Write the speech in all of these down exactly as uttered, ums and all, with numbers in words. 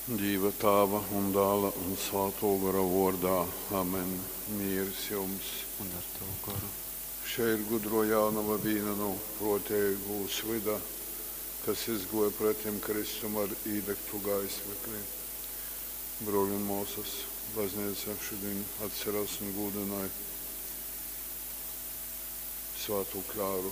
Dieva Tēva un Dēla un Svētā gara vārdā. Amen. Mīrs jums. Un ar tavu garu. Šeit ir gudro jaunava viena no protēgu svida, kas izgoja pretim Kristum ar īdegtu gaismekli. Broļi un mūsas baznīca šodien atceras un gudināja Svētā Klāru.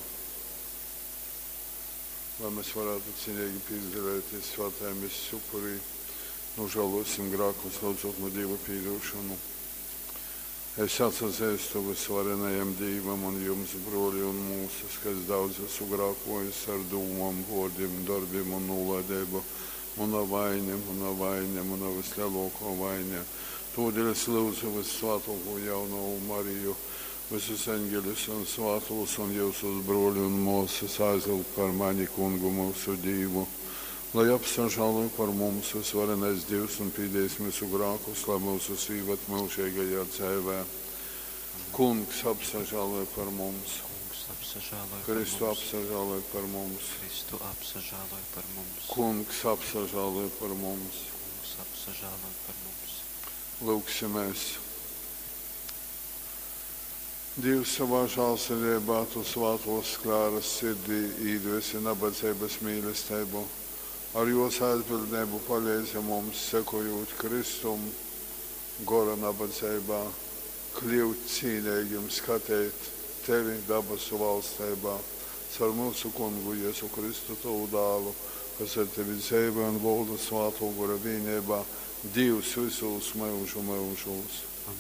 Lai mēs varētu cienīgi piedalīties svētajā misijas upurī, nožēlosim grēkus, lūdzot no Dieva piedošanu. Es atsazīstu visvarenajam Dievam un jums, broļi un mūsas, kas daudz esmu grēkojis ar dūmām, vārdiem, darbiem un nolaidību, un ar vainiem, un ar vainiem, un ar vislielāko vainu. Tādēļ es lūdzu visvētāko jauno Mariju, visus eņģeļus un svētos un jūsus broļi un mūsas aizlūgt par mani kungu mūsu Dievu, lai apsažāloja par mums visvarenais Dievs un pīdēs mūsu grēkus, lai mūsu sīvat mūžīgajā dzīvē. Kungs apsažāloja par mums. Kristu apsažāloja par mums. Kristu apsažāloja par mums. Kungs apsažāloja par mums. Kungs apsažāloja par mums. Lūksimies. Dievs savā žēlsirdībā tu svētos Klāras sirdī iedvesi nabadzības mīlestību. Ar jūs aizbildnību palīdzi mums, sekojot Kristum, gara nabadzībā, kļūt cīnīgiem, skatīt tevi dabasu valstībā, caur mūsu kungu Jēzu Kristu tavu dēlu, kas ar tevi dzīve un valda svētā gara vienībā, Dievs visus mūžu mūžos.